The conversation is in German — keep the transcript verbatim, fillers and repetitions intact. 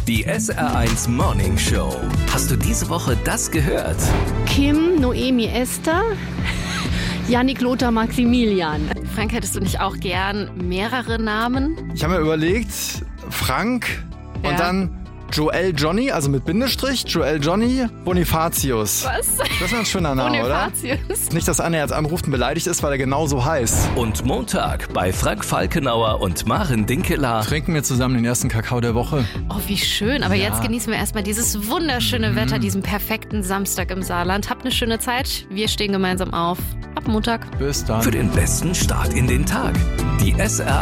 Die S R eins Morning Show. Hast du diese Woche das gehört? Kim, Noemi, Esther, Yannick, Lothar, Maximilian. Frank, hättest du nicht auch gern mehrere Namen? Ich habe mir überlegt, Frank Ja. und dann Joel Johnny, also mit Bindestrich, Joel Johnny Bonifatius. Was? Das ist ein schöner Name, oder? Bonifatius. Nicht, dass Anne jetzt anruft und beleidigt ist, weil er genau so heißt. Und Montag bei Frank Falkenauer und Maren Dinkeler. Trinken wir zusammen den ersten Kakao der Woche. Oh, wie schön. Aber Ja. jetzt genießen wir erstmal dieses wunderschöne Wetter, diesen perfekten Samstag im Saarland. Habt eine schöne Zeit. Wir stehen gemeinsam auf. Ab Montag. Bis dann. Für den besten Start in den Tag. Die S R